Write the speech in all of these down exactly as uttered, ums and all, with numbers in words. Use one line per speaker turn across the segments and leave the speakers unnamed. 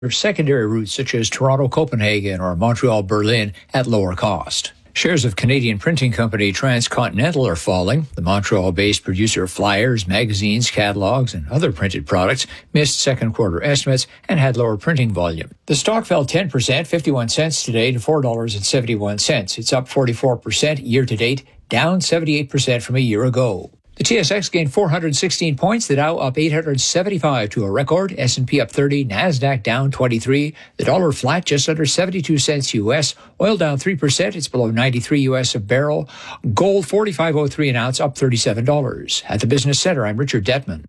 secondary routes such as Toronto-Copenhagen or Montreal-Berlin at lower cost. Shares of Canadian printing company Transcontinental are falling. The Montreal-based producer of flyers, magazines, catalogs, and other printed products missed second quarter estimates and had lower printing volume. The stock fell ten percent, fifty-one cents today to four dollars and seventy-one cents. It's up forty-four percent year to date, down seventy-eight percent from a year ago. The T S X gained four hundred sixteen points, the Dow up eight hundred seventy-five to a record, S and P up thirty, NASDAQ down twenty-three, the dollar flat just under seventy-two cents U S, oil down three percent, it's below ninety-three U S a barrel, gold forty-five oh three an ounce, up thirty-seven dollars. At the Business Center, I'm Richard Detman.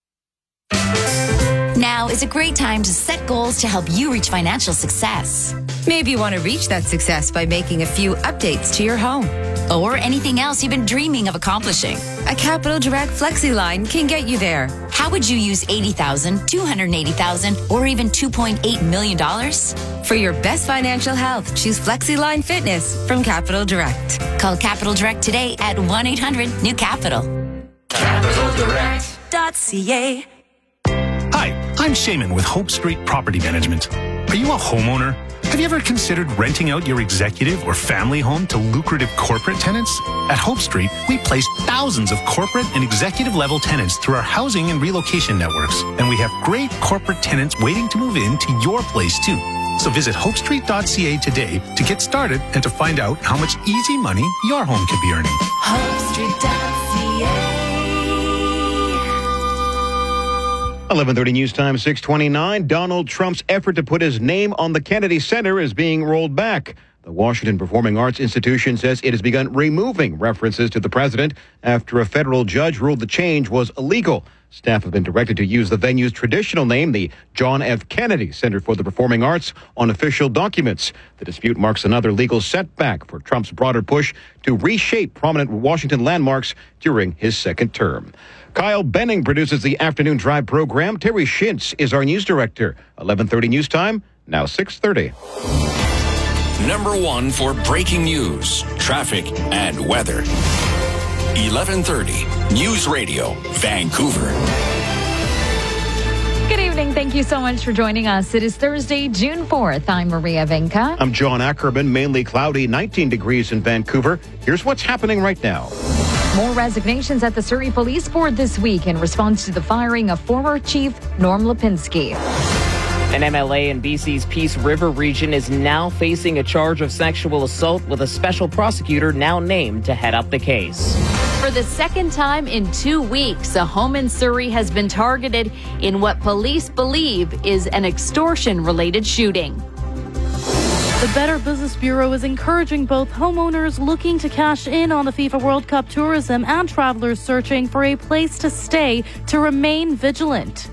Now is a great time to set goals to help you reach financial success.
Maybe you want to reach that success by making a few updates to your home.
Or anything else you've been dreaming of accomplishing.
A Capital Direct Flexi line can get you there.
How would you use eighty thousand dollars, two hundred eighty thousand dollars, or even two point eight million dollars?
For your best financial health, choose Flexi Line Fitness from Capital Direct.
Call Capital Direct today at one eight hundred new capital.
capital direct dot c a.
Hi, I'm Shaman with Hope Street Property Management. Are you a homeowner? Have you ever considered renting out your executive or family home to lucrative corporate tenants? At Hope Street, we place thousands of corporate and executive level tenants through our housing and relocation networks. And we have great corporate tenants waiting to move into your place too. So visit hope street dot c a today to get started and to find out how much easy money your home could be earning.
hope street dot c a.
eleven thirty News Time, six twenty-nine. Donald Trump's effort to put his name on the Kennedy Center is being rolled back. The Washington Performing Arts Institution says it has begun removing references to the president after a federal judge ruled the change was illegal. Staff have been directed to use the venue's traditional name, the John F. Kennedy Center for the Performing Arts, on official documents. The dispute marks another legal setback for Trump's broader push to reshape prominent Washington landmarks during his second term. Kyle Benning produces the Afternoon Drive program. Terry Shintz is our news director. eleven thirty News Time, now six thirty.
Number one for breaking news, traffic, and weather. eleven thirty News Radio, Vancouver.
Good evening. Thank you so much for joining us. It is Thursday, June fourth. I'm Maria Venka.
I'm John Ackerman. Mainly cloudy, nineteen degrees in Vancouver. Here's what's happening right now.
More resignations at the Surrey Police Board this week in response to the firing of former Chief Norm Lipinski.
An M L A in B C's Peace River region is now facing a charge of sexual assault with a special prosecutor now named to head up the case.
For the second time in two weeks, a home in Surrey has been targeted in what police believe is an extortion-related shooting.
The Better Business Bureau is encouraging both homeowners looking to cash in on the FIFA World Cup tourism and travelers searching for a place to stay to remain vigilant.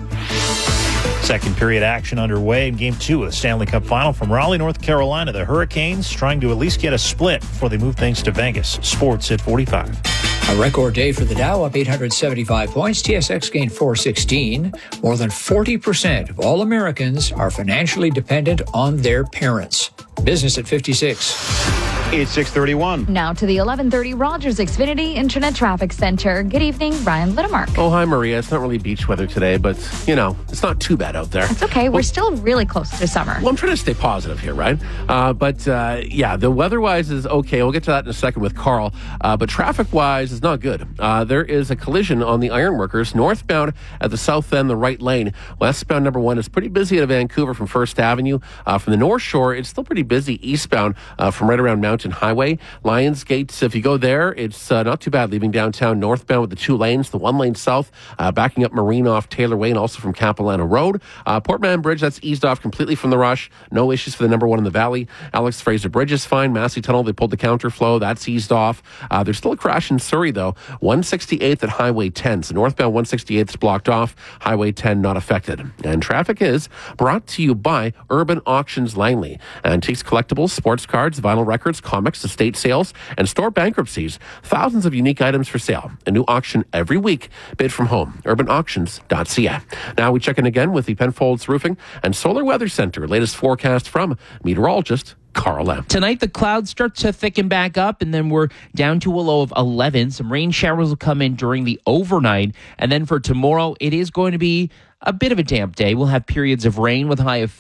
Second period action underway in Game two of the Stanley Cup Final from Raleigh, North Carolina. The Hurricanes trying to at least get a split before they move things to Vegas. Sports at forty-five.
A record day for the Dow, up eight hundred seventy-five points. T S X gained four sixteen. More than forty percent of all Americans are financially dependent on their parents. Business at fifty-six.
It's six thirty-one.
Now to the eleven thirty Rogers Xfinity Internet Traffic Center. Good evening, Brian Littermark.
Oh, hi, Maria. It's not really beach weather today, but, you know, it's not too bad out there.
It's okay.
Well,
We're still really close to summer.
Well, I'm trying to stay positive here, right? Uh, but, uh, yeah, the weather-wise is okay. We'll get to that in a second with Carl. Uh, but traffic-wise is not good. Uh, there is a collision on the Ironworkers, northbound at the south end, the right lane. Westbound number one is pretty busy out of Vancouver from First Avenue. Uh, from the North Shore, it's still pretty busy eastbound uh, from right around Mountain Highway. Lionsgate, if you go there, it's uh, not too bad leaving downtown northbound with the two lanes, the one lane south, uh, backing up Marine off Taylor Way and also from Capilano Road. Uh, Port Mann Bridge, that's eased off completely from the rush. No issues for the number one in the valley. Alex Fraser Bridge is fine. Massey Tunnel, they pulled the counterflow. That's eased off. Uh, there's still a crash in Surrey, though. one sixty-eighth at Highway ten. So northbound one sixty-eighth is blocked off. Highway ten not affected. And traffic is brought to you by Urban Auctions Langley. Antiques, collectibles, sports cards, vinyl records, comics, estate sales, and store bankruptcies. Thousands of unique items for sale. A new auction every week. Bid from home. urban auctions dot c a. Now we check in again with the Penfolds Roofing and Solar Weather Center. Latest forecast from meteorologist Carl M.
Tonight, the clouds start to thicken back up, and then we're down to a low of eleven. Some rain showers will come in during the overnight. And then for tomorrow, it is going to be a bit of a damp day. We'll have periods of rain with high of